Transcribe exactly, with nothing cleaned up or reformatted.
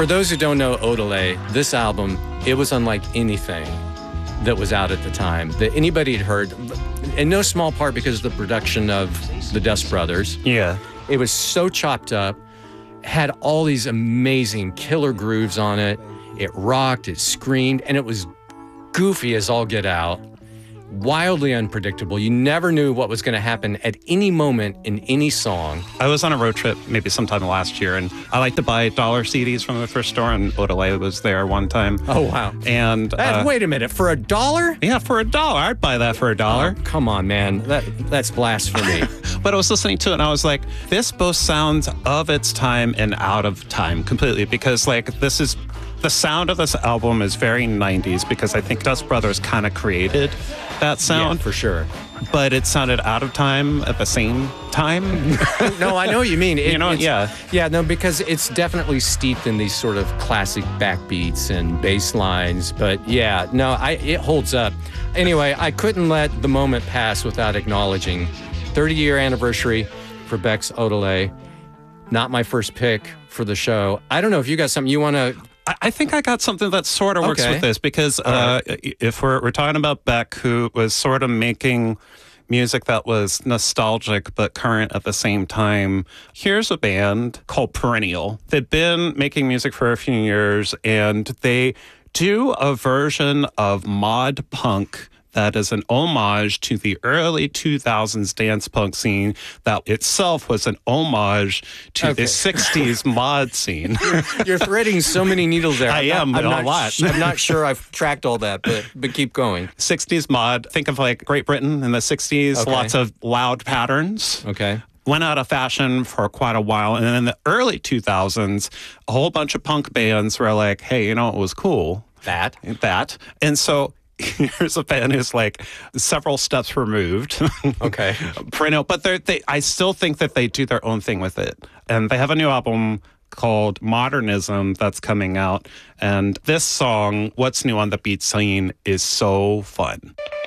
For those who don't know Odelay, this album, it was unlike anything that was out at the time that anybody had heard, in no small part because of the production of the Dust Brothers. Yeah. It was so chopped up, had all these amazing killer grooves on it. It rocked, it screamed, and it was goofy as all get out. Wildly unpredictable. You never knew what was going to happen at any moment in any song. I was on a road trip maybe sometime last year, and I like to buy dollar C Ds from the thrift store, and Odelay was there one time. Oh, wow. And uh, uh, wait a minute, for a dollar? Yeah, for a dollar. I'd buy that for a dollar. Oh, come on, man. That That's blasphemy. But I was listening to it, and I was like, this both sounds of its time and out of time completely, because, like, this is... The sound of this album is very nineties because I think Dust Brothers kind of created that sound. Yeah, for sure. But it sounded out of time at the same time. No, I know what you mean. It, you know, yeah. Yeah, no, because it's definitely steeped in these sort of classic backbeats and bass lines. But yeah, no, I, it holds up. Anyway, I couldn't let the moment pass without acknowledging thirty-year anniversary for Beck's Odelay. Not my first pick for the show. I don't know if you got something you want to... I think I got something that sort of works okay. with this because uh, right. if we're, we're talking about Beck, who was sort of making music that was nostalgic but current at the same time, here's a band called Perennial. They've been making music for a few years, and they do a version of mod punk that is an homage to the early two thousands dance punk scene that itself was an homage to okay. the sixties mod scene. You're, you're threading so many needles there. I I'm am, not, I'm a not, lot. I'm not sure I've tracked all that, but but keep going. sixties mod, think of like Great Britain in the sixties, okay. lots of loud patterns. Okay. Went out of fashion for quite a while. And then in the early two thousands, a whole bunch of punk bands were like, hey, you know what was cool? That. That. And so... here's a band who's like several steps removed. Okay. Perennial, but they're, they, I still think that they do their own thing with it. And they have a new album called Modernism that's coming out. And this song, What's New on the Beat Scene, is so fun.